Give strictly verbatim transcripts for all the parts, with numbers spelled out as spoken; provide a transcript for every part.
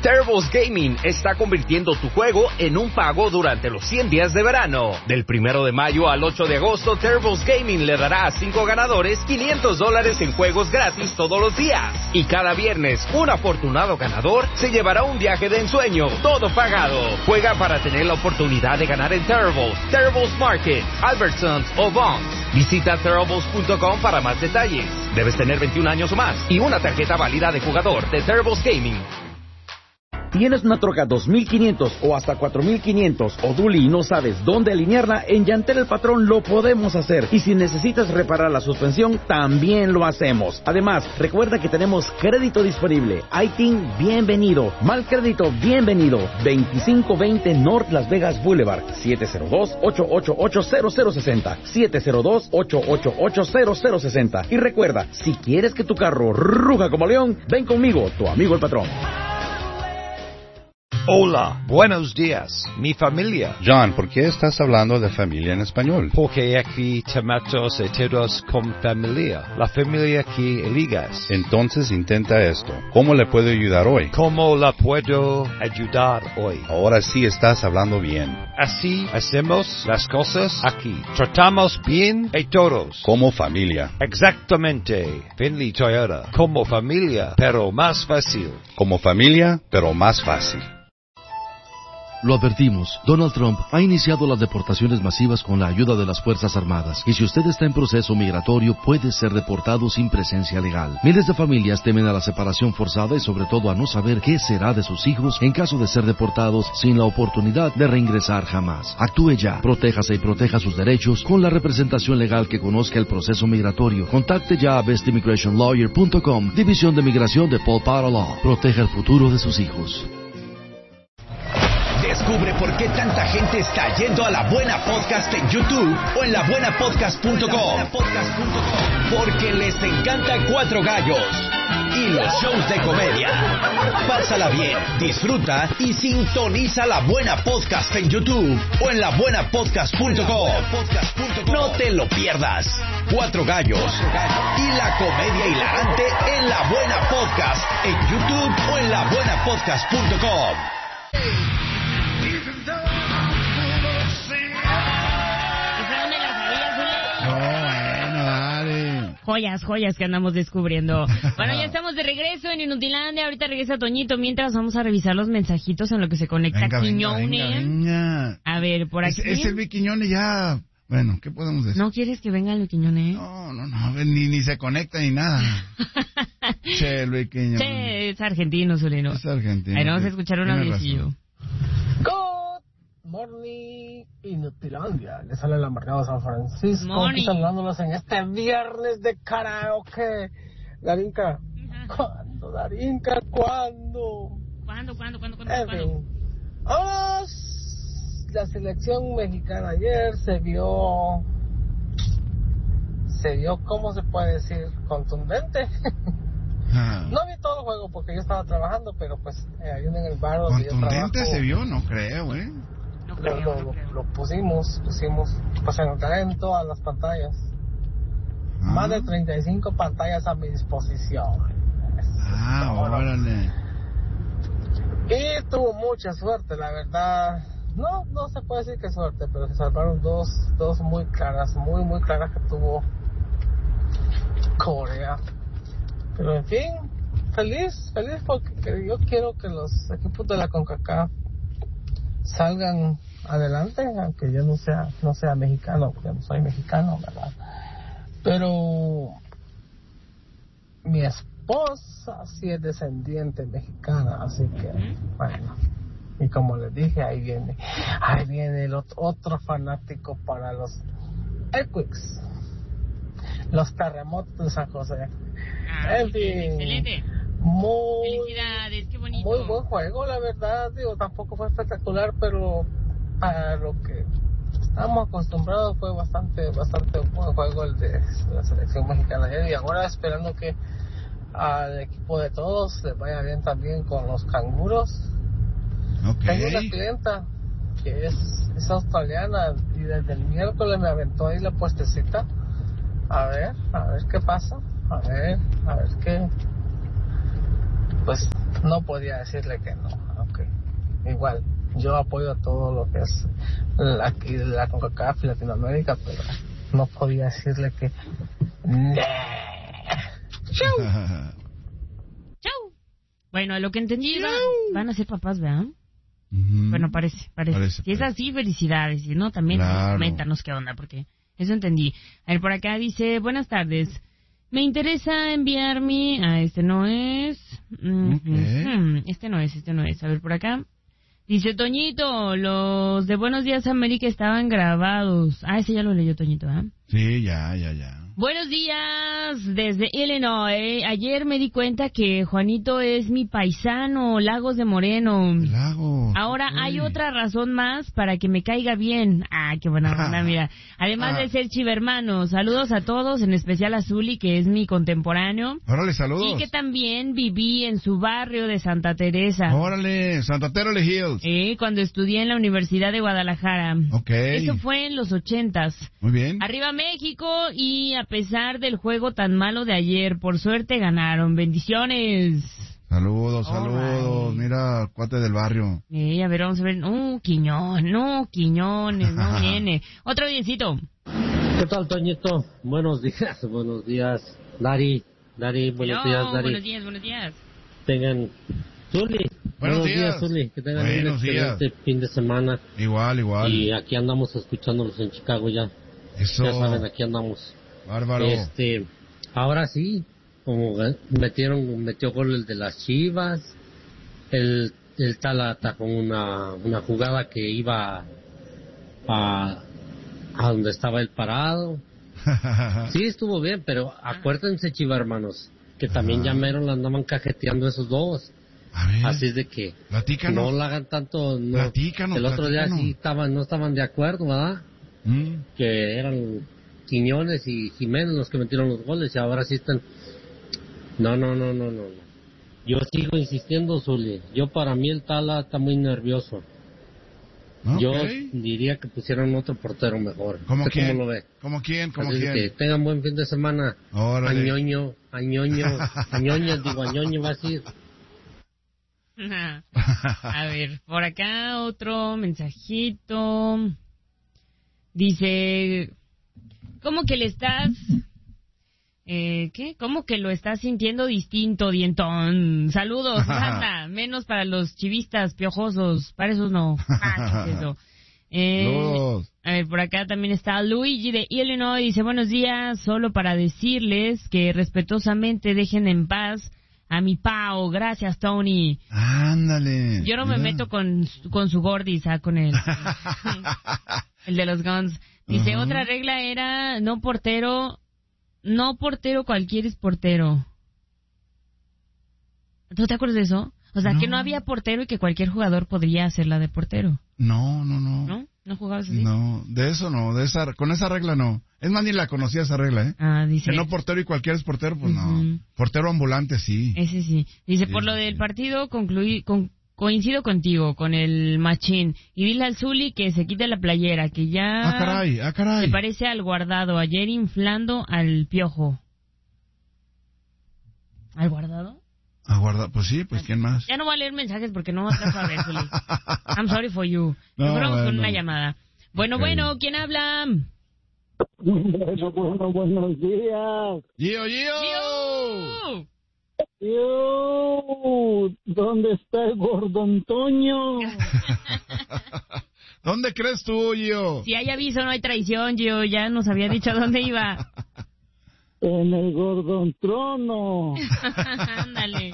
Terribles Gaming está convirtiendo tu juego en un pago durante los cien días de verano. Del primero de mayo al ocho de agosto, Terribles Gaming le dará a cinco ganadores quinientos dólares en juegos gratis todos los días. Y cada viernes, un afortunado ganador se llevará un viaje de ensueño, todo pagado. Juega para tener la oportunidad de ganar en Terribles, Terribles Market, Albertsons o Vons. Visita Terribles punto com para más detalles. Debes tener veintiún años o más y una tarjeta válida de jugador de Terribles Gaming. ¿Tienes una troca dos mil quinientos o hasta cuatro mil quinientos o Dually y no sabes dónde alinearla? En Llantel El Patrón lo podemos hacer. Y si necesitas reparar la suspensión, también lo hacemos. Además, recuerda que tenemos crédito disponible. I T I N, bienvenido. Mal crédito, bienvenido. veinticinco veinte North Las Vegas Boulevard. siete cero dos, ocho ocho ocho, cero cero seis cero. siete cero dos, ocho ocho ocho, cero cero seis cero. Y recuerda, si quieres que tu carro ruja como león, ven conmigo, tu amigo El Patrón. Hola, buenos días, mi familia. John, ¿por qué estás hablando de familia en español? Porque aquí tomamos todos con familia. La familia que eligas. Entonces intenta esto. ¿Cómo le puedo ayudar hoy? ¿Cómo la puedo ayudar hoy? Ahora sí estás hablando bien. Así hacemos las cosas aquí. Tratamos bien a todos. Como familia. Exactamente. Finley Toyota. Como familia, pero más fácil. Como familia, pero más fácil. Lo advertimos, Donald Trump ha iniciado las deportaciones masivas con la ayuda de las Fuerzas Armadas, y si usted está en proceso migratorio, puede ser deportado sin presencia legal. Miles de familias temen a la separación forzada y sobre todo a no saber qué será de sus hijos en caso de ser deportados sin la oportunidad de reingresar jamás. Actúe ya, protéjase y proteja sus derechos con la representación legal que conozca el proceso migratorio. Contacte ya a best immigration lawyer punto com, División de Migración de Paul Potter Law. Proteja el futuro de sus hijos. Descubre por qué tanta gente está yendo a La Buena Podcast en YouTube o en la buena podcast punto com. Porque les encanta Cuatro Gallos y los shows de comedia. Pásala bien, disfruta y sintoniza La Buena Podcast en YouTube o en la buena podcast punto com. No te lo pierdas. Cuatro Gallos y la comedia hilarante en La Buena Podcast en YouTube o en la buena podcast punto com. Joyas, joyas que andamos descubriendo. Bueno, ya estamos de regreso en Inutilandia. Ahorita regresa Toñito. Mientras vamos a revisar los mensajitos en lo que se conecta venga, Quiñone. Venga, venga, venga. A ver, por aquí. Es, es el Luis Quiñone ya. Bueno, ¿qué podemos decir? ¿No quieres que venga el Quiñone? No, no, no. Ni, ni se conecta ni nada. Che, Luis Quiñone. Che, es argentino, Zulino. Es argentino. Ahí vamos a escuchar un audiocillo. Good morning, Inutilandia. Les sale el amargado San Francisco. Morning. Saludándolos en este viernes de karaoke. Darinka, uh-huh. ¿Cuándo, Darinka? ¿Cuándo? ¿Cuándo, cuándo, cuándo, cuándo? En ¿cuándo? fin. Vámonos. La selección mexicana ayer se vio... Se vio, ¿cómo se puede decir? Contundente. Ah. No vi todo el juego porque yo estaba trabajando, pero pues eh, ahí en el bar donde yo trabajo... ¿Contundente se vio? No creo, ¿eh? No creo, lo, no lo, creo. lo pusimos, pusimos, pues en todas las pantallas. Ah. Más de treinta y cinco pantallas a mi disposición. Ah, órale. Y tuvo mucha suerte, la verdad. No, no se puede decir que suerte, pero se salvaron dos, dos muy claras, muy, muy claras que tuvo Corea. Pero en fin, feliz, feliz porque yo quiero que los equipos de la CONCACAF salgan adelante, aunque yo no sea, no sea mexicano, porque no soy mexicano, ¿verdad? Pero mi esposa sí es descendiente mexicana, así que, bueno. Y como les dije, ahí viene, ahí viene el otro, otro fanático para los Earthquakes, los terremotos de San José. Ah, en fin, excelente. Muy, felicidades, qué bonito. Muy buen juego, la verdad. Digo, tampoco fue espectacular, pero a lo que estamos acostumbrados fue bastante, bastante buen juego el de la selección mexicana ayer. Y ahora esperando que al equipo de todos les vaya bien también con los canguros. Okay. Tengo una clienta que es, es australiana y desde el miércoles me aventó ahí la puestecita. A ver, a ver qué pasa. A ver, a ver qué. Pues no podía decirle que no. Okay. Igual, yo apoyo a todo lo que es la, la CONCACAF y Latinoamérica, pero no podía decirle que... ¡Chau! ¡Chau! Bueno, a lo que entendí, va, van a ser papás, ¿verdad? Uh-huh. Bueno, parece, parece. parece si parece. Es así, felicidades. Si no, también claro. Coméntanos qué onda, porque eso entendí. A ver, por acá dice, buenas tardes. Me interesa enviarme... Ah, este no es... Okay. Este no es, este no es. A ver, por acá. Dice, Toñito, los de Buenos Días América estaban grabados. Ah, ese ya lo leyó Toñito, ¿eh? Sí, ya, ya, ya. Buenos días desde Illinois. Ayer me di cuenta que Juanito es mi paisano, Lagos de Moreno. Lagos. Ahora okay. Hay otra razón más para que me caiga bien. Ah, qué buena onda, mira. Además ah. de ser chivermano, saludos a todos, en especial a Zuli, que es mi contemporáneo. Órale, saludos. Y que también viví en su barrio de Santa Teresa. Órale, Santa Teresa Hills. Eh, cuando estudié en la Universidad de Guadalajara. Ok. Eso fue en los ochentas. Muy bien. Arriba México y a pesar del juego tan malo de ayer, por suerte ganaron. Bendiciones. Saludos, saludos. Right. Mira, cuate del barrio. Eh, a ver, vamos a ver. No, Quiñón, no, Quiñones, no viene. Otro biencito. ¿Qué tal, Toñito? Buenos días, buenos días. Dari, Dari, buenos no, días, Dari. Buenos días, buenos días. Tengan... Zuli. Buenos, buenos días, días Zuli. Que tengan buenos un excelente días. fin de semana. Igual, igual. Y aquí andamos escuchándolos en Chicago ya. Eso. Ya saben, aquí andamos. Bárbaro. Este, ahora sí, como metieron, metió gol el de las Chivas, el, el Tala atajó una, una jugada que iba a, a donde estaba el parado. Sí, estuvo bien, pero acuérdense, Chiva, hermanos, que también ah. ya mero la andaban cajeteando esos dos. A ver, así es de que platícanos. No la hagan tanto. No, platícanos, el otro platícanos. día sí estaban, no estaban de acuerdo, ¿verdad? Mm. Que eran Quiñones y Jiménez los que metieron los goles y ahora sí están... No, no, no, no, no. Yo sigo insistiendo, Zuli. Yo para mí el Tala está muy nervioso. Okay. Yo diría que pusieran otro portero mejor. ¿Cómo quién? ¿Cómo lo ve? ¿Cómo quién? ¿Cómo Así quién? Que tengan buen fin de semana. Órale. Añoño, añoño, añoño, digo añoño va a decir. A ver, por acá otro mensajito. Dice, ¿cómo que le estás... Eh, ¿Qué? ¿Cómo que lo estás sintiendo distinto, dientón? Saludos, anda, menos para los chivistas piojosos, para esos no. Ah, ¿qué es eso? Eh, a ver, por acá también está Luigi de Illinois, dice, buenos días, solo para decirles que respetuosamente dejen en paz a mi Pao, gracias, Tony. Ándale. Yo no me yeah. meto con, con su gordis, ah, con él. El de los guns. Dice, uh-huh. Otra regla era no portero, no portero cualquier es portero. ¿Tú te acuerdas de eso? O sea, no. que no había portero y que cualquier jugador podría hacerla de portero. No, no, no. ¿No? ¿No jugabas así? No, de eso no, de esa, con esa regla no. Es más, ni la conocía esa regla, ¿eh? Ah, dice. Que no portero y cualquier es portero, pues uh-huh. no. Portero ambulante, sí. Ese sí. Dice, sí, por lo del partido concluí, con, coincido contigo, con el machín. Y dile al Zuli que se quite la playera, que ya... Ah, caray, ah, caray. Se parece al Guardado, ayer inflando al Piojo. ¿Al Guardado? A guardar, pues sí, pues ¿quién más? Ya no voy a leer mensajes porque no alcanzo a ver, Zuli. I'm sorry for you. No, Nos vamos bueno. con una llamada. Bueno, okay. bueno, ¿quién habla? Bueno, bueno, buenos días. ¡Gio, Gio! ¡Gio! ¡Gio! ¿Dónde está el gordo Antonio? ¿Dónde crees tú, Gio? Si hay aviso, no hay traición, Gio. Ya nos había dicho a dónde iba. En el Gordon Trono. Ándale.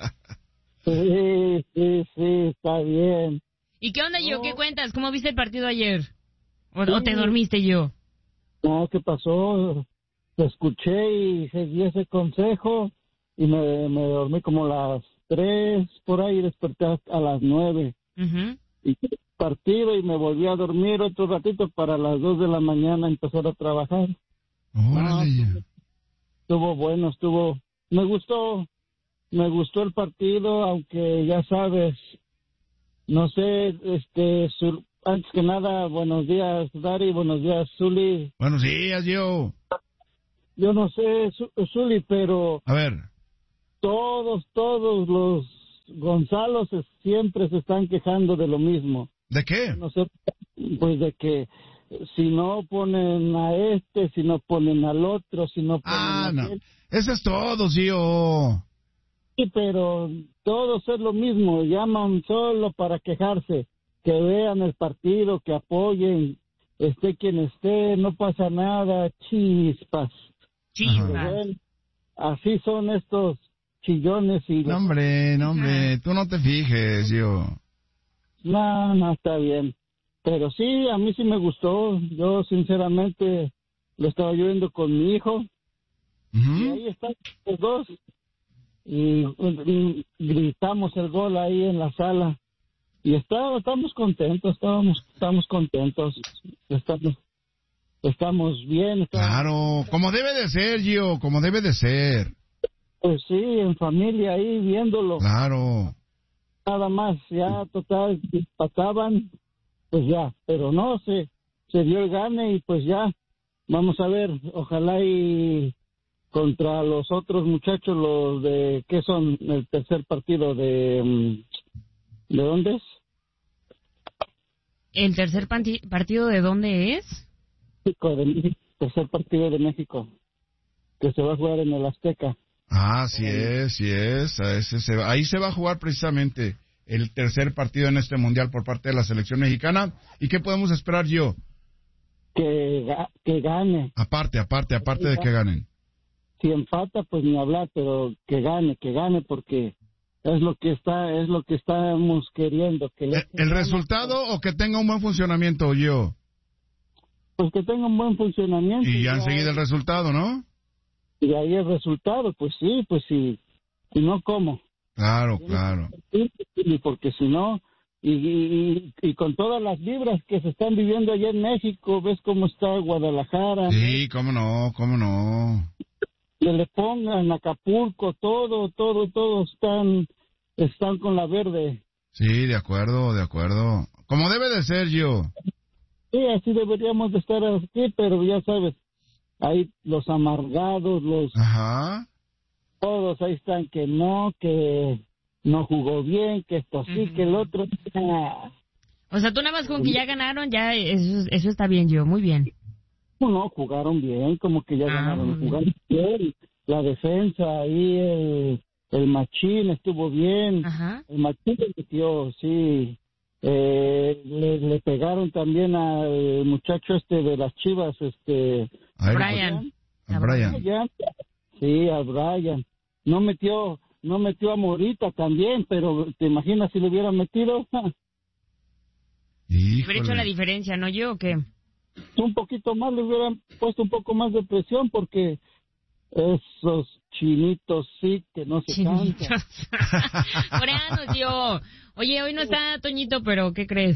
Sí, sí, sí, está bien. ¿Y qué onda, yo? No. ¿Qué cuentas? ¿Cómo viste el partido ayer? ¿O, sí. ¿o te dormiste, yo? No, ¿qué pasó? Te escuché y seguí ese consejo y me, me dormí como a las tres, por ahí, y desperté a las nueve. Uh-huh. Y partido y me volví a dormir otro ratito para las dos de la mañana empezar a trabajar. Órale. No, estuvo bueno, estuvo, me gustó, me gustó el partido, aunque ya sabes, no sé, este, sur, antes que nada, buenos días, Dari, buenos días, Zuli. Buenos días, yo. Yo no sé, Zuli, pero... A ver. Todos, todos los Gonzalo se, siempre se están quejando de lo mismo. ¿De qué? No sé, pues de que si no ponen a este, si no ponen al otro, si no ponen ah, a no. aquel. Eso es todo, Gio. Sí, pero todos es lo mismo, llaman solo para quejarse, que vean el partido, que apoyen, esté quien esté, no pasa nada, chispas. Chispas. Así son estos chillones y... No, hombre, no, hombre, tú no te fijes, Gio. No, no, está bien. Pero sí, a mí sí me gustó. Yo, sinceramente, lo estaba yo viendo con mi hijo. Uh-huh. Y ahí están los dos. Y, y gritamos el gol ahí en la sala. Y está, estamos contentos, estábamos, estamos contentos. Estamos, estamos bien. Estamos... Claro, como debe de ser, Gio, como debe de ser. Pues sí, en familia ahí viéndolo. Claro. Nada más, ya total, empataban, pues ya, pero no, se, se dio el gane y pues ya, vamos a ver, ojalá y contra los otros muchachos, los de, ¿qué son? El tercer partido de, ¿de dónde es? ¿El tercer panti- partido de dónde es? México, de México, tercer partido de México, que se va a jugar en el Azteca. Ah, sí es, sí es. Ese se va, ahí se va a jugar precisamente el tercer partido en este mundial por parte de la selección mexicana. ¿Y qué podemos esperar, Gio? Que, que gane. Aparte, aparte, aparte de que ganen. Si empata, pues ni hablar, pero que gane, que gane, porque es lo que está, es lo que estamos queriendo. Que ¿El, el resultado o que tenga un buen funcionamiento, Gio? Pues que tenga un buen funcionamiento. Y ya enseguida el resultado, ¿no? Y ahí el resultado, pues sí, pues sí, y no cómo. Claro, claro. Y porque si no, y, y, y con todas las vibras que se están viviendo allá en México, ves cómo está Guadalajara. Sí, cómo no, cómo no. Que le pongan Acapulco, todo, todo, todo están, están con la verde. Sí, de acuerdo, de acuerdo. Como debe de ser, yo. Sí, así deberíamos de estar aquí, pero ya sabes. Ahí los amargados, los... Ajá. Todos ahí están que no, que no jugó bien, que esto sí, uh-huh. que el otro... O sea, tú nada más con que ya ganaron, ya eso, eso está bien, yo, muy bien. No, jugaron bien, como que ya ah, ganaron, jugaron bien. La defensa ahí, el, el Machín estuvo bien. Ajá. El Machín le metió, sí. Eh, le, le pegaron también al muchacho este de las Chivas, este... Brian. A Brian. Sí, a Brian. No metió, no metió a Morita también, pero te imaginas si le hubiera metido. Hubiera hecho la diferencia, ¿no yo o qué? Un poquito más, le hubieran puesto un poco más de presión porque esos chinitos sí que no se cansan. Coreanos, yo. Oye, hoy no está Toñito, pero ¿qué crees?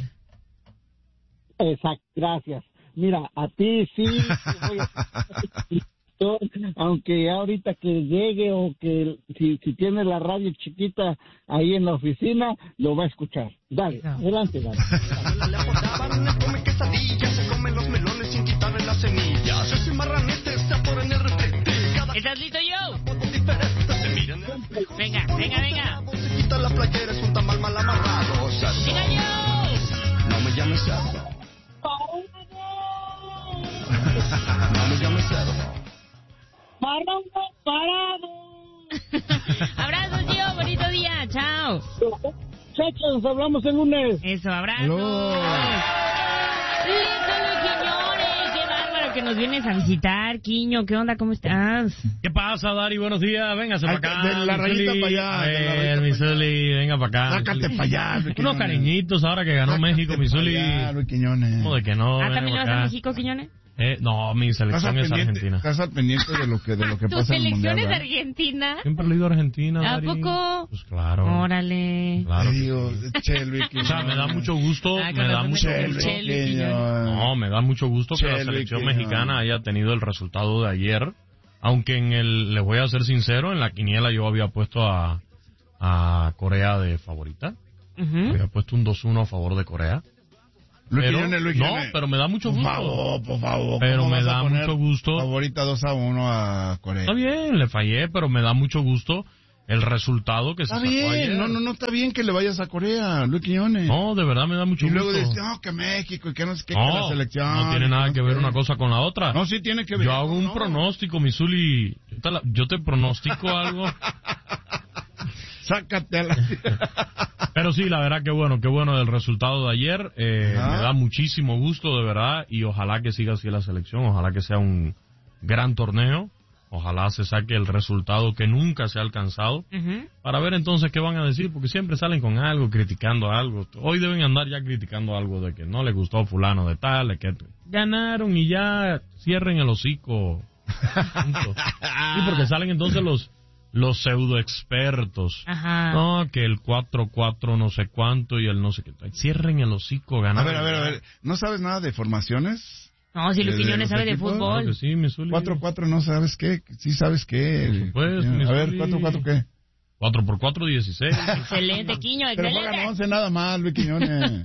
Exacto, gracias. Mira, a ti sí, voy a... aunque ahorita que llegue o que si, si tiene la radio chiquita ahí en la oficina, lo va a escuchar. Dale, no. adelante, dale. Come quesadillas, se comen los melones sin quitarle las semillas. Ese marranete está por en el retrete. ¿Estás listo, yo? Venga, venga, venga. Se quita la playera, es un tamal mal amarrado. Venga, yo. No me llames cerdo. No me llames cerdo. Parado, parado. Abrazos, tío, bonito día, chao. Chachos, hablamos el lunes. Eso, abrazos. Listo, Luis Quiñones, qué bárbaro que nos vienes a visitar, Quiño, ¿qué onda, cómo estás? ¿Qué pasa, Dari? Buenos días, véngase para acá. De la rayita para allá. A ver, mi Zuli, venga para acá. Sácate para allá, unos cariñitos ahora que ganó Sácate México, mi Zuli. Luis Quiñones. ¿Cómo de que no? ¿Ah, también vas a México, Quiñones? Eh, no, mi selección es Argentina. Estás al pendiente de lo que, de lo que pasa en el mundial. ¿Tu selección es Argentina? Siempre he leído Argentina, ¿A poco? Pues claro. Órale. Claro. Digo, Chelvi, o sea, me da mucho gusto, ah, me da mucho gusto. No, me da mucho gusto que la selección mexicana haya tenido el resultado de ayer. Aunque en el, les voy a ser sincero, en la quiniela yo había puesto a, a Corea de favorita. Uh-huh. Había puesto un dos uno a favor de Corea. Pero, Quiñones, Luis no, pero me da mucho gusto. Por favor, por favor. Pero me da mucho gusto. Favorita dos a uno a Corea. Está bien, le fallé, pero me da mucho gusto el resultado que se está sacó bien, ayer. No, no, no está bien que le vayas a Corea, Luis Quiñones. No, de verdad me da mucho y gusto. Y luego dices, no, que México y que no sé qué, no, que la selección. No tiene nada no que sé. ver una cosa con la otra. No, sí tiene que ver. Yo hago un no. pronóstico, Misuli. Yo te, la, yo te pronostico algo. Sácate a la... Pero sí, la verdad que bueno, qué bueno el resultado de ayer. Eh, me da muchísimo gusto, de verdad, y ojalá que siga así la selección, ojalá que sea un gran torneo, ojalá se saque el resultado que nunca se ha alcanzado, uh-huh. para ver entonces qué van a decir, porque siempre salen con algo, criticando algo. Hoy deben andar ya criticando algo de que no le gustó fulano de tal, de que ganaron y ya cierren el hocico. Sí, porque salen entonces los... los pseudo expertos. Ajá. No, que el cuatro cuatro no sé cuánto y el no sé qué. Cierren el hocico, ganar. A ver, a ver, a ver. ¿No sabes nada de formaciones? No, si Luis Quiñones sabe de fútbol. Claro que sí, Misuli. cuatro cuatro no sabes qué. Sí sabes qué. Pues, a ver, cuatro cuatro qué. cuatro por cuatro, dieciséis. Excelente, Quiño, excelente. Pero pagan once nada más, Luis Quiñones.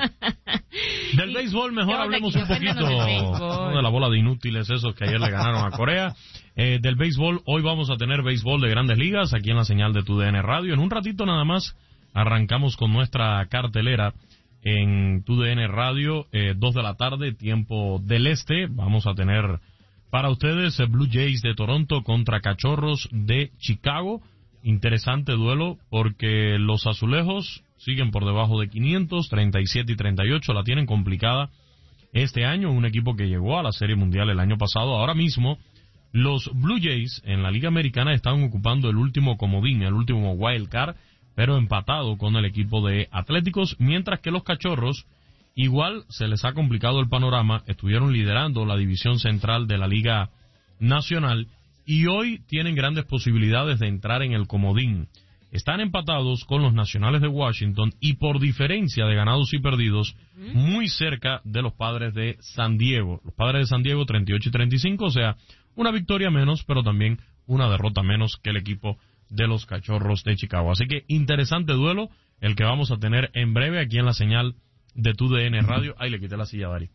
Del béisbol mejor hablemos un poquito. No de la bola de inútiles esos que ayer le ganaron a Corea. Eh, del béisbol, hoy vamos a tener béisbol de Grandes Ligas aquí en la señal de Tu D N Radio. En un ratito nada más arrancamos con nuestra cartelera en Tu D N Radio, eh, dos de la tarde, tiempo del este. Vamos a tener para ustedes eh, Blue Jays de Toronto contra Cachorros de Chicago. Interesante duelo porque los azulejos siguen por debajo de quinientos, treinta y siete y treinta y ocho, la tienen complicada este año, un equipo que llegó a la Serie Mundial el año pasado. Ahora mismo los Blue Jays en la Liga Americana están ocupando el último comodín, el último wild card, pero empatado con el equipo de Atléticos, mientras que los Cachorros igual se les ha complicado el panorama, estuvieron liderando la división central de la Liga Nacional y hoy tienen grandes posibilidades de entrar en el comodín. Están empatados con los Nacionales de Washington y por diferencia de ganados y perdidos, muy cerca de los Padres de San Diego. Los Padres de San Diego treinta y ocho y treinta y cinco, o sea, una victoria menos, pero también una derrota menos que el equipo de los Cachorros de Chicago. Así que interesante duelo el que vamos a tener en breve aquí en la señal de Tu D N Radio. Ahí le quité la silla a Dari.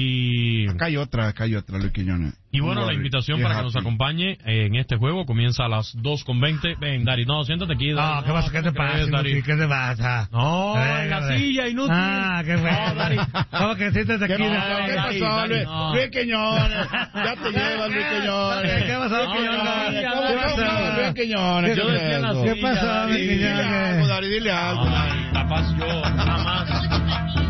Y acá hay otra, acá hay otra, Luis Quiñones. Y bueno, la invitación para que nos acompañe en este juego comienza a las dos con veinte. Ven, Dari, no, siéntate aquí. Dari. No, ¿qué pasa? ¿Qué te pasa, Dari? ¿Qué te pasa? No, en la silla, inútil. Ah, qué bueno. Dari. ¿Cómo que siéntate aquí? ¿Qué pasó, Luis? Luis Quiñones. Ya te llevas, Luis Quiñones. ¿Qué pasó, Quiñones? ¿Qué pasó, Luis Quiñones? Yo decía la silla. ¿Qué pasó, Luis Quiñones? Dile algo, Dari, dile algo. Capaz yo, nada más.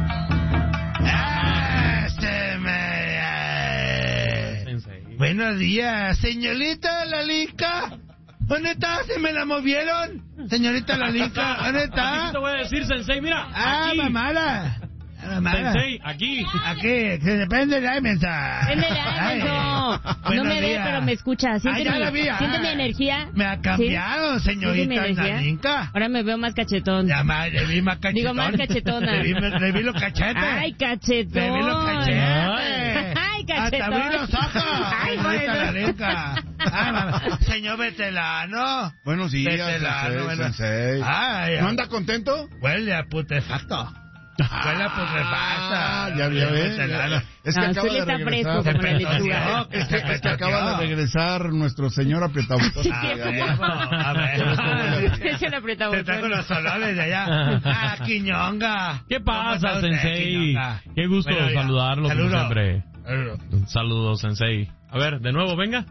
Buenos días, señorita Lalica. ¿Dónde está? ¿Se me la movieron? Señorita Lalica, ¿dónde está? Aquí te voy a decir, Sensei, mira. Ah, aquí. mamala. Sensei, aquí. Aquí, se depende de la mensa. Prende la no. No me ve, pero me escucha. Siente, ah, mi, vi, siente ah, mi energía. Me ha cambiado, ¿sí? Señorita Lalica. Ahora me veo más cachetón. Ya, ma, le vi más cachetón. Digo, más cachetona. Le vi, le vi los cachetes. Ay, cachetón. Le vi los cachetes. Ay, cachetón. Hasta abrí los ojos. Ay, señorita Lalica. Ah, señor Vetelano. Buenos días, Vetelano, Sensei. Sensei. Ay, ¿No anda contento? Huele a putefacto. Huele a putrefacta. Ah, ya, ya ves. Es que ah, acaba de regresar. Fresco, como la lechuga. Es que, es que acaba de regresar nuestro señor apretabotón. Sí, a ver. Es el apretabotón. Se está con los solares de allá. Ah, Quiñonga. ¿Qué pasa, Sensei? Qué gusto bueno, saludarlo como siempre. Un saludo, Sensei. A ver, de nuevo, venga.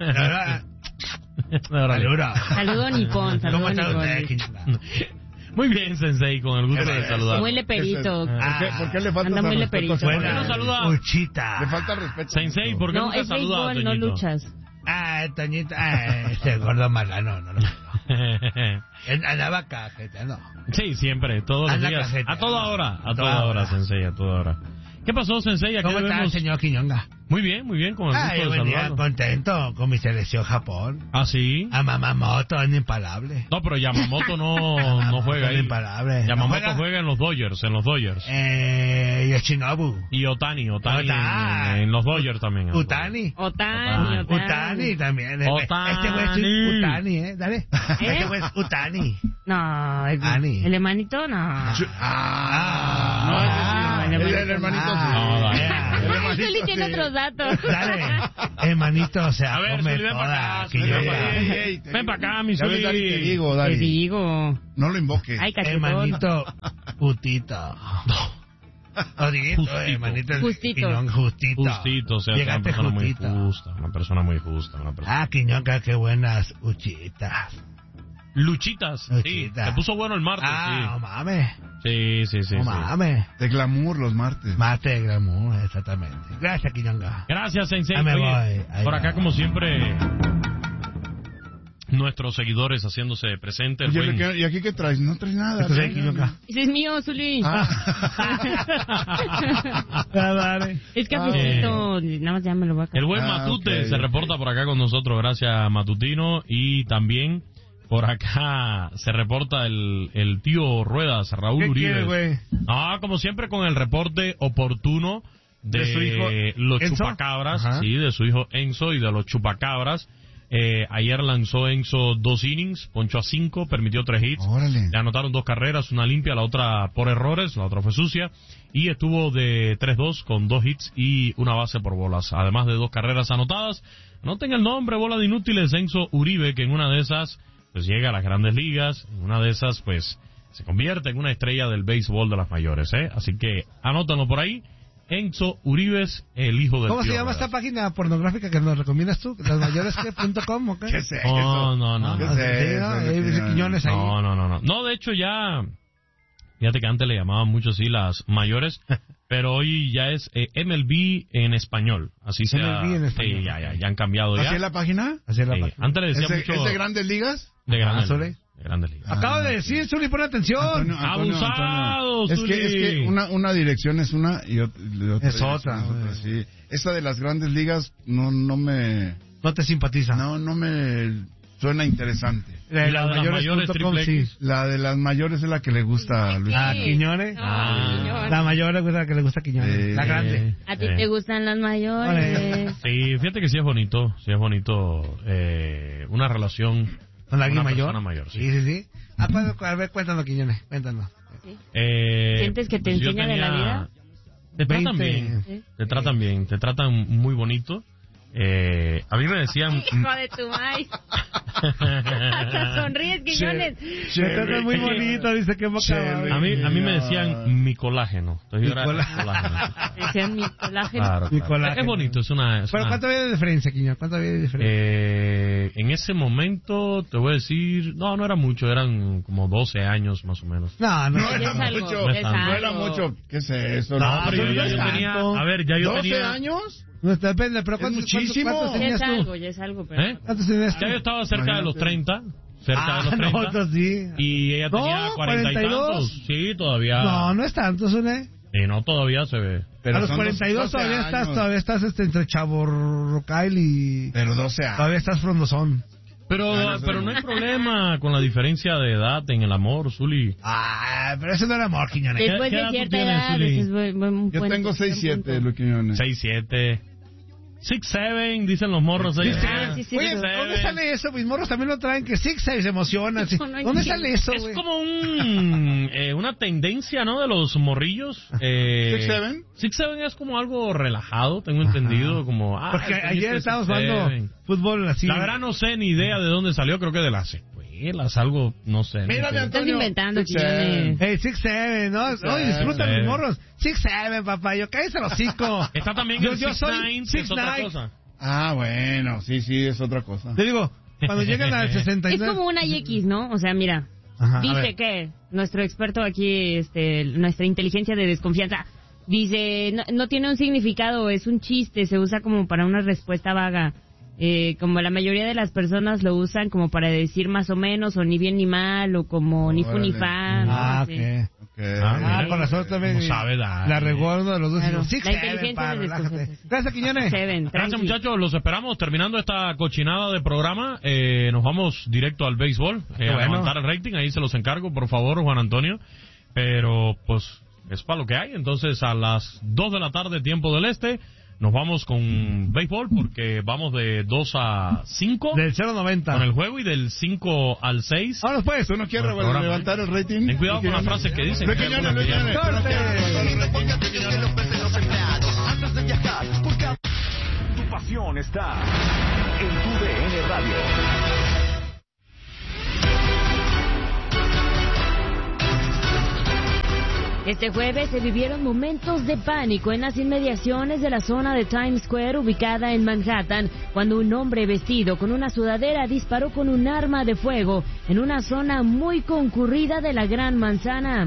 Saludo. Saludo nipón. ¿Cómo está usted, Quiñonga? Muy bien, Sensei, con el gusto de saludar. Muy leperito. ¿Por qué, ¿Por qué le falta Anda muy respeto? leperito. ¿Por qué no saluda? Uchita. Le falta respeto. Sensei, ¿por qué no, nunca es saluda a béisbol, no luchas. Ah, Toñita, ah, este gordo marrano, no, no, no. Andaba cajeteando. Sí, siempre, todos los días. A toda hora, a toda hora, Sensei, a toda hora. ¿Qué pasó, Sensei? ¿Cómo está el señor Quiñonga? Muy bien, muy bien, con el gusto Ay, de buen día, saludarlo. contento con mi selección Japón. ¿Ah, sí? A Mamamoto, es impalable. No, pero Yamamoto no, no juega ahí. Impalable. Yamamoto ¿No juega? juega en los Dodgers, en los Dodgers. Eh, Yoshinobu. Y Otani, Otani Otani. en, en los Dodgers también. Utani. Otani, Otani. Utani también. Otani. Este güey es Utani, ¿eh? Dale. ¿Eh? Este güey es Utani. No, el, Ani. el hermanito, no. Ah. No, Ah. Ah, el, el, el hermanito ah, sí. No, dale. El Ah, hermanito Zuli tiene sí. otros datos. Dale, hermanito, se A ver, come Zuli, ven toda, para acá, que Zuli, yo ven ya- para acá. Ey, ey, te Ven digo. para acá, mi Ya ves, Dari, Zuli. te digo, Te Dari. digo. No lo invoques. Ay, cachetón. Hermanito, putito. Jodito, Justito. hermanito. Justito. Quiñón, justito. Justito, o sea, es una Llegaste persona muy justito. justa, una persona muy justa, una persona. Ah, Quiñonga, qué buenas uchitas. Luchitas, sí, Luchitas. se puso bueno el martes, Ah, no sí. mames. Sí, sí, sí. No sí. mames. De glamour los martes. Mate de glamour, exactamente. Gracias, Quiñonga. Gracias, Sensei. Ahí me Oye, voy, ahí por me acá, voy. como siempre, nuestros seguidores haciéndose presentes. Oye, buen- ¿qué- ¿y aquí qué traes? No traes nada. Esto es traes el Quiñonga. Ese es mío, Zuli. Ah. Ah, dale. Es que Ah, cafecito, nada más ya me lo voy a El buen Ah, Matute ok, se ok. reporta por acá con nosotros, gracias Matutino. Y también por acá se reporta el, el tío Ruedas, Raúl ¿Qué Uribe. quiere, güey? Ah, como siempre con el reporte oportuno de, ¿De su hijo los Enzo? chupacabras, Ajá. sí, de su hijo Enzo y de los chupacabras. Eh, ayer lanzó Enzo dos innings, ponchó a cinco, permitió tres hits. Órale. Le anotaron dos carreras, una limpia, la otra por errores, la otra fue sucia. Y estuvo de tres dos con dos hits y una base por bolas. Además de dos carreras anotadas. Anoten el nombre, bola de inútiles, Enzo Uribe, que en una de esas pues llega a las grandes ligas. En una de esas pues se convierte en una estrella del béisbol de las mayores, ¿eh? Así que anótanlo por ahí. Enzo Uribes, el hijo del ¿Cómo se tío llama Ruedas. esta página pornográfica que nos recomiendas tú? ¿Las mayores qué punto com o qué? ¿Qué es eso? No, no, no. ¿Qué no. es Sí, eso? ¿no? ¿Qué Ahí es dice eso? Quiñones ahí. No, no, no, no. No, de hecho ya, fíjate que antes le llamaban mucho así las mayores, pero hoy ya es eh, M L B en español. Así se M L B en español. Sí, ya, ya, ya han cambiado ya. ¿Así es la página? Así es la Sí, página. antes le decía ¿Es de, mucho es de Grandes Ligas? de grandes Ah, Zuli. ligas, de grandes ligas. Acaba de decir, Zuli, pon atención. Antonio, Antonio, Abusado, Antonio. Es Zuli. que, es que una, una dirección es una y ot- y otra, Es dirección otra, es otra, güey. sí. Esa de las Grandes Ligas no, no me... No te simpatiza. No, no me suena interesante. La de Y la las de las mayores mayores punto com, triple sí. X. La de las mayores es la que le gusta a Luis. Ah, Sí. Quiñones. No, Ah. Quiñones. La mayor es la que le gusta a Quiñones. Sí. La grande. A ti Eh. te gustan las mayores. Sí, fíjate que sí es bonito, sí es bonito eh, una relación ¿Con la con alguien una mayor? persona mayor, sí. Sí, sí, sí. Ah, pues, a ver, cuéntanos, Quiñones, cuéntanos. Eh, ¿Sientes que te pues yo enseña de la vida? Te tratan veinte. bien, Sí. te tratan bien, te tratan muy bonito. Eh, a mí me decían... Hijo de tu maíz. Hasta sonríes, Quiñones. Se trata muy bonito, dice que boca a mí, a mí me decían mi colágeno. Entonces yo era Mi mi colágeno. Decían mi colágeno. Claro, Mi claro. colágeno. Es bonito, es una... es Pero una- ¿cuánto había de diferencia, Quiñón? ¿Cuánto había de diferencia? Eh, en ese momento, te voy a decir, no, no era mucho, eran como doce años más o menos. No, no. No Ya era es algo, mucho, ya es no era algo. mucho. ¿Qué es eso? No, No, pero pero yo yo ya ya tanto. a ver, ya yo ¿doce tenía... años? No, depende, pero ¿cuántos, muchísimo. cuántos, cuántos Ya tenías es tú? algo, ya es algo, pero... ¿Eh? ¿Cuántos tenías tú? Ya yo estaba cerca de los treinta, cerca Ah, de los treinta. no, entonces sí. Y ella tenía No, cuarenta y cuarenta y dos. tantos. Sí, todavía. No, no es tanto, Zule. Y no, todavía se ve. Pero a los son cuarenta y dos doce todavía estás, años. todavía estás este, entre Chaborrocail y... Pero doce años. Todavía estás frondosón. Pero, Ah, no sé. pero no hay problema con la diferencia de edad en el amor, Zuli. Ah, pero ese no era amor, Quiñones. Después ¿Qué de edad tú cierta tienes, edad, Zuli? ese es buen- buen Yo punto, tengo buen seis siete, punto. Luis Quiñones. seis siete. six seven, dicen los morros ahí. Ah, sí, sí, Oye, sí. ¿dónde sale eso? Mis morros también lo traen, que Six se emocionan. sí. No, no ¿Dónde entiendo. sale eso, Es güey? como un, eh, una tendencia, ¿no? De los morrillos. Eh, ¿Six seven? Six seven es como algo relajado, tengo entendido. Como, ah, Porque este ayer six estábamos seven. jugando fútbol así. La verdad no sé ni idea de dónde salió, creo que de las escuelas, algo, no sé. no Mírame, sé. Estás Antonio. inventando, Six seven. Quiñones. Hey, Six Seven, ¿no? Six No, seven. disfrutan Seven. mis morros. Six Seven, papá. Yo cállese los hocico. Está también Yo- el yo six soy nine, que six es otra nine. cosa. Ah, bueno, sí, sí, es otra cosa. Te digo, cuando llegan al sesenta y Es nueve... como una Y X, ¿no? O sea, mira, Ajá, a dice ver. que nuestro experto aquí, este, nuestra inteligencia de desconfianza, dice, no, no tiene un significado, es un chiste, se usa como para una respuesta vaga. Eh, como la mayoría de las personas lo usan como para decir más o menos, o ni bien ni mal, o como ni fu ni Órale. fa. ¿no? Ah, Sí. ok. Okay. Ah, Ah, mira. con razón también. No sabe dar. La recuerdo de los dos. Claro. Digo, Six La Seven, inteligencia pa, de relájate. desconfianza. Gracias, Quiñones. Seven, Gracias, tranqui. muchachos, los esperamos. Terminando esta cochinada de programa, eh, nos vamos directo al béisbol, eh, a bueno. levantar el rating. Ahí se los encargo, por favor, Juan Antonio. Pero, pues, es para lo que hay. Entonces, a las dos de la tarde, tiempo del este, nos vamos con béisbol porque vamos de dos a cinco. Del cero a noventa. Con el juego y del cinco al seis. Ahora pues, uno quiere bueno, levantar el rating. Ten cuidado con la frase que dice. Antes de viajar, porque tu pasión está en tu D N Radio. Este jueves se vivieron momentos de pánico en las inmediaciones de la zona de Times Square ubicada en Manhattan, cuando un hombre vestido con una sudadera disparó con un arma de fuego en una zona muy concurrida de la Gran Manzana.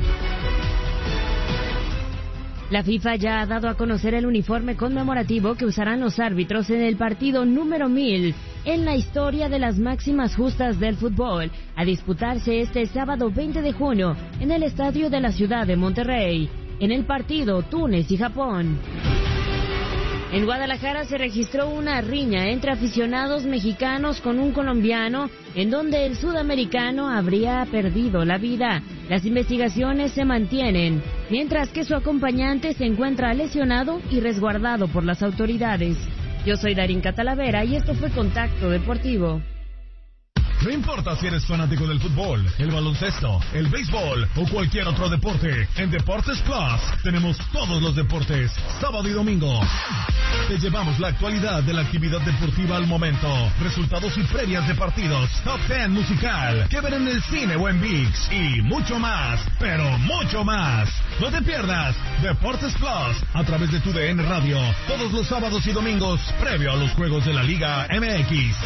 La FIFA ya ha dado a conocer el uniforme conmemorativo que usarán los árbitros en el partido número mil en la historia de las máximas justas del fútbol, a disputarse este sábado veinte de junio en el estadio de la ciudad de Monterrey, en el partido Túnez y Japón. En Guadalajara se registró una riña entre aficionados mexicanos con un colombiano, en donde el sudamericano habría perdido la vida. Las investigaciones se mantienen, mientras que su acompañante se encuentra lesionado y resguardado por las autoridades. Yo soy Darín Catalavera y esto fue Contacto Deportivo. No importa si eres fanático del fútbol, el baloncesto, el béisbol o cualquier otro deporte, en Deportes Plus tenemos todos los deportes, sábado y domingo. Te llevamos la actualidad de la actividad deportiva al momento, resultados y previas de partidos, top ten musical, que ver en el cine o en ViX y mucho más, pero mucho más. No te pierdas Deportes Plus a través de tu D N Radio, todos los sábados y domingos, previo a los juegos de la Liga M X.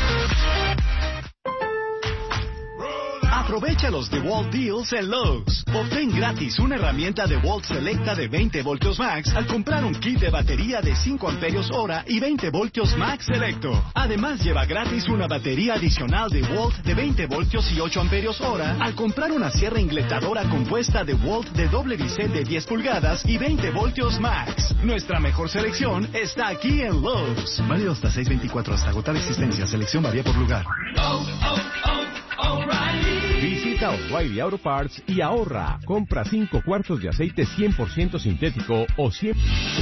Aprovecha los DeWalt Deals en Lowe's. Obtén gratis una herramienta DeWalt Selecta de veinte voltios Max al comprar un kit de batería de cinco amperios hora y veinte voltios Max Selecto. Además, lleva gratis una batería adicional DeWalt de veinte voltios y ocho amperios hora al comprar una sierra ingletadora compuesta DeWalt de doble bisel de diez pulgadas y veinte voltios Max. Nuestra mejor selección está aquí en Lowe's. Válido hasta seis veinticuatro hasta agotar existencia. Selección varía por lugar. Oh, oh, oh, O'Reilly. Visita O'Reilly Auto Parts y ahorra. Compra cinco cuartos de aceite cien por ciento sintético o cien...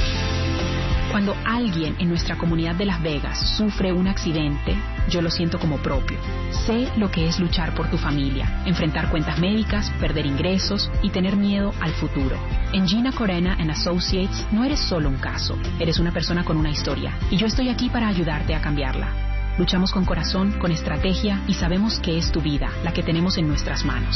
Cuando alguien en nuestra comunidad de Las Vegas sufre un accidente, yo lo siento como propio. Sé lo que es luchar por tu familia, enfrentar cuentas médicas, perder ingresos y tener miedo al futuro. En Gina Corena and Associates no eres solo un caso, eres una persona con una historia, y yo estoy aquí para ayudarte a cambiarla. Luchamos con corazón, con estrategia y sabemos que es tu vida, la que tenemos en nuestras manos.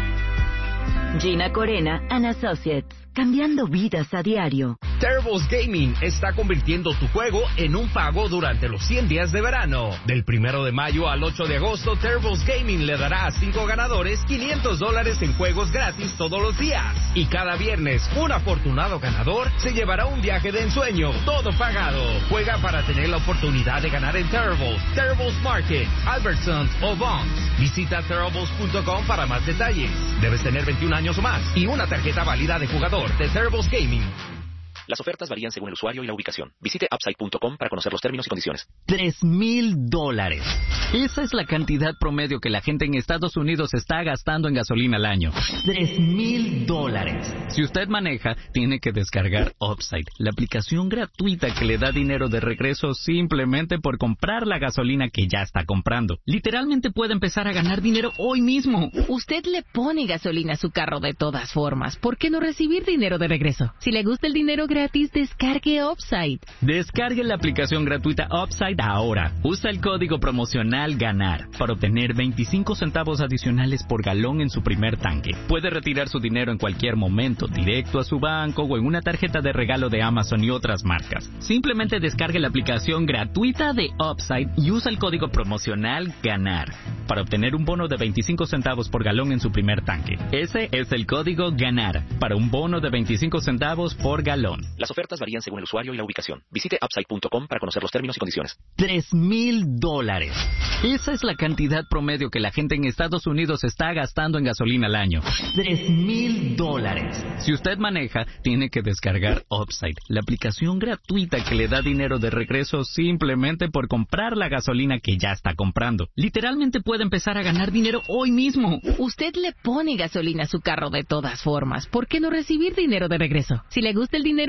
Gina Corena and Associates, cambiando vidas a diario. Terribles Gaming está convirtiendo tu juego en un pago durante los cien días de verano. Del primero de mayo al ocho de agosto, Terribles Gaming le dará a cinco ganadores quinientos dólares en juegos gratis todos los días. Y cada viernes, un afortunado ganador se llevará un viaje de ensueño, todo pagado. Juega para tener la oportunidad de ganar en Terribles, Terribles Market, Albertsons o Bonds. Visita terribles punto com para más detalles. Debes tener veintiún años o más y una tarjeta válida de jugador de Terribles Gaming. Las ofertas varían según el usuario y la ubicación. Visite upside punto com para conocer los términos y condiciones. Tres mil dólares. Esa es la cantidad promedio que la gente en Estados Unidos está gastando en gasolina al año. Tres mil dólares. Si usted maneja, tiene que descargar Upside, la aplicación gratuita que le da dinero de regreso simplemente por comprar la gasolina que ya está comprando. Literalmente puede empezar a ganar dinero hoy mismo. Usted le pone gasolina a su carro de todas formas. ¿Por qué no recibir dinero de regreso? Si le gusta el dinero gratis, descargue Upside. Descargue la aplicación gratuita Upside ahora. Usa el código promocional GANAR para obtener veinticinco centavos adicionales por galón en su primer tanque. Puede retirar su dinero en cualquier momento, directo a su banco o en una tarjeta de regalo de Amazon y otras marcas. Simplemente descargue la aplicación gratuita de Upside y usa el código promocional GANAR para obtener un bono de veinticinco centavos por galón en su primer tanque. Ese es el código GANAR para un bono de veinticinco centavos por galón. Las ofertas varían según el usuario y la ubicación. Visite upside punto com para conocer los términos y condiciones. Tres mil dólares. Esa es la cantidad promedio que la gente en Estados Unidos está gastando en gasolina al año. Tres mil dólares. Si usted maneja, tiene que descargar Upside, la aplicación gratuita que le da dinero de regreso simplemente por comprar la gasolina que ya está comprando. Literalmente puede empezar a ganar dinero hoy mismo. Usted le pone gasolina a su carro de todas formas. ¿Por qué no recibir dinero de regreso? Si le gusta el dinero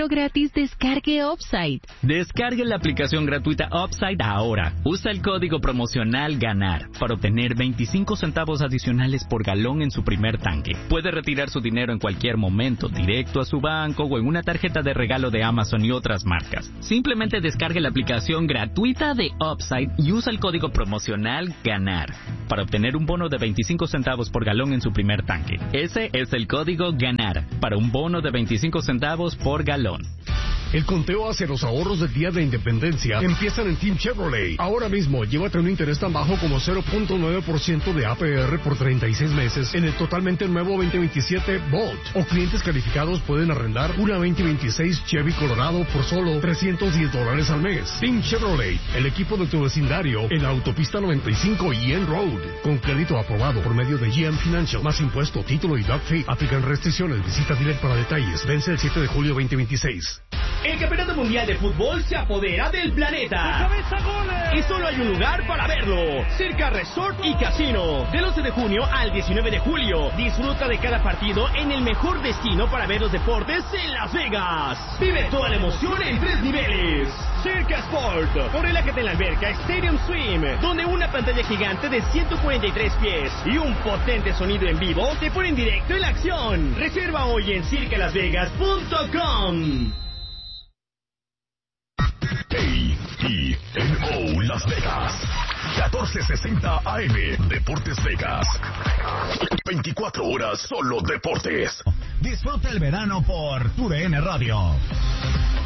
dinero gratis, descargue Upside. Descargue la aplicación gratuita Upside ahora. Usa el código promocional GANAR para obtener veinticinco centavos adicionales por galón en su primer tanque. Puede retirar su dinero en cualquier momento, directo a su banco o en una tarjeta de regalo de Amazon y otras marcas. Simplemente descargue la aplicación gratuita de Upside y usa el código promocional GANAR para obtener un bono de veinticinco centavos por galón en su primer tanque. Ese es el código GANAR para un bono de veinticinco centavos por galón. El conteo hacia los ahorros del Día de la Independencia empiezan en Team Chevrolet. Ahora mismo, llévate un interés tan bajo como cero punto nueve por ciento de A P R por treinta y seis meses en el totalmente nuevo veinte veintisiete Bolt. O clientes calificados pueden arrendar una veinte veintiséis Chevy Colorado por solo trescientos diez dólares al mes. Team Chevrolet, el equipo de tu vecindario en la autopista noventa y cinco y N Road. Con crédito aprobado por medio de G M Financial, más impuesto, título y doc fee. Aplican restricciones. Visita dealer para detalles. Vence el siete de julio veinte veintiséis. El Campeonato Mundial de Fútbol se apodera del planeta. Y solo hay un lugar para verlo. Circa Resort y Casino. Del once de junio al diecinueve de julio. Disfruta de cada partido en el mejor destino para ver los deportes en Las Vegas. Vive toda la emoción en tres niveles. Circa Sport. O relájate en la alberca Stadium Swim, donde una pantalla gigante de ciento cuarenta y tres pies y un potente sonido en vivo te ponen directo en la acción. Reserva hoy en circa las vegas punto com. A E N O Las Vegas, catorce sesenta A M, Deportes Vegas. veinticuatro horas solo deportes. Disfruta el verano por TUDN Radio.